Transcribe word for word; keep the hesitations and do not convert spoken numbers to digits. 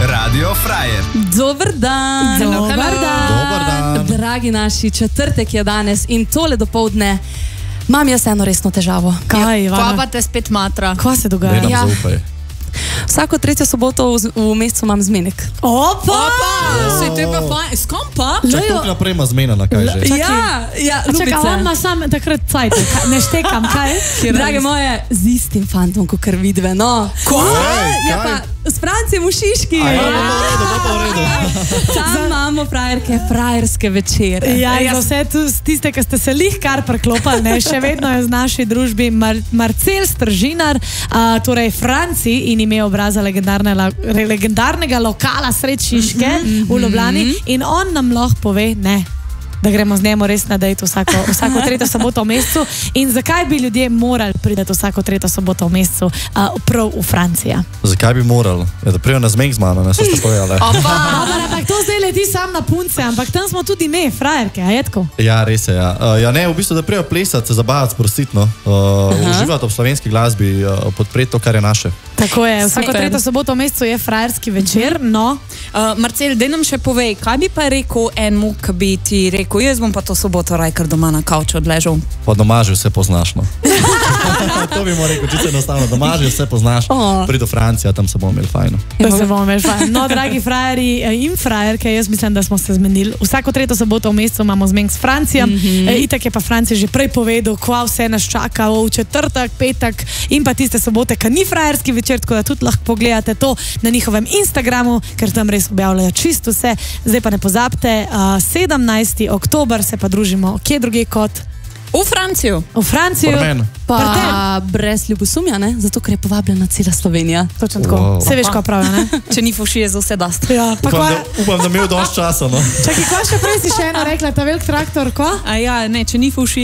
Radio Frajer. Dober dan. Dober dan. Dober dan. Dragi naši, četrtek je danes in tole dopoldne imam jaz eno resno težavo. Kaj, Ivana? Pa pa te spet matra. Kaj se dogaja? Daj nam Ja. zaupaj. Vsako tretjo soboto v, v mesecu imam zmenek. Opa! Se to je pa fajn. S kom pa? Čak koliko naprej ima zmenjena, kaj že? Ja, ja, Čakaj, ljubice. on ima sam takrat cajt, ne štekam, kaj? Drage moje, z istim fantom, kot kar vidve, no. Kaj? Je pa s Francijem v Šiški. Ja, bo pa v redu, bo pa v redu. Tam imamo frajerke, frajerske večere. Ja, za vse tu, tiste, ki ste se lih kar preklopali, ne, še vedno je v naši družbi Mar Marcel Stržinar, a, torej Franci in ime obraza legendarne, legendarnega lokala sred Šiške mm -hmm. v Ljubljani in on nam lahko pove, ne, da gremo z njemu res na dejt vsako, vsako tretjo soboto v mesecu in zakaj bi ljudje morali priti vsako tretjo soboto v mesecu a, prav v Francija. Zakaj bi morali? Ja, da prijo na zmenk z mano, ne so ste povedali. Dobar, ampak to zdaj leti sam na punce, ampak tam smo tudi me, frajerke, a je tako? Ja, res je, ja. Uh, ja, ne, v bistvu, da prijo plesati, se zabavati, sprostiti, no. Uh, uživati ob slovenski glasbi, uh, podpreti to, kar je naše. Tako je, vsako Super. tretjo soboto v mesecu je frajerski večer, no. Uh, Marcel, daj nam še povej, kaj bi pa rekel enemu, ki bi ti rekel, jaz bom pa to soboto raj kar doma na kavču odležal. Pa doma že vse poznaš, no. To bi mu rekel, čisto enostavno, doma že vse poznaš, Oh. pridi do Francija, tam se bomo imeli fajno. Da se bomo imeli fajn. No, dragi frajeri in frajerke, jaz mislim, da smo se zmenili. Vsako tretjo soboto v mesecu imamo zmenk s Francijem. Mm -hmm. e, itak je pa Francija že prej povedal, kva vse nas čaka v četrtek, petek in pa tiste sobote, ki ni frajerski večer, tako da tudi lahko pogledate to na njihovem Instagramu, ker tam res objavljajo čisto vse. Zdaj pa ne pozabite, uh, sedemnajsti oktober se pa družimo kje druge kot V Franciju. v Franciju. Pormen. Pa brez ljubosumja, ne? Zato, ker je povabljena cela Slovenija. Točno tako. Wow. Se veš, kaj pravijo, ne? Če ni fušije za vse dast. Ja, pa Upam, kva... da, upam, da imel dosti časa, no. Čakaj, kva še prej si še eno rekla, ta velik traktor, ko? A ja, ne, če ni fušije